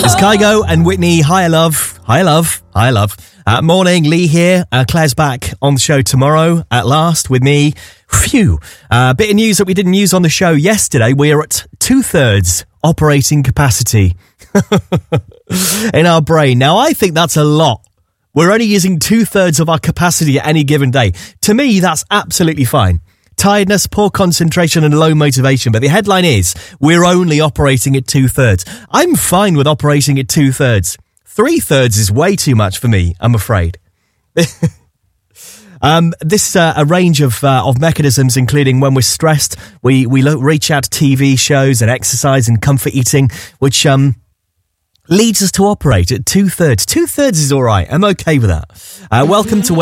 It's Kygo and Whitney. Hi, love. Hi, love. Hi, love. Morning, Lee here. Claire's back on the show tomorrow at last with me. Phew. Bit of news that we didn't use on the show yesterday. We are at 2/3 operating capacity in our brain. Now, I think that's a lot. We're only using 2/3 of our capacity at any given day. To me, that's absolutely fine. Tiredness, poor concentration and low motivation. But the headline is, we're only operating at 2/3. I'm fine with operating at 2/3. 3/3 is way too much for me, I'm afraid. This is a range of mechanisms, including when we're stressed, we reach out to TV shows and exercise and comfort eating, which leads us to operate at 2/3. 2/3 is all right. I'm okay with that. Welcome to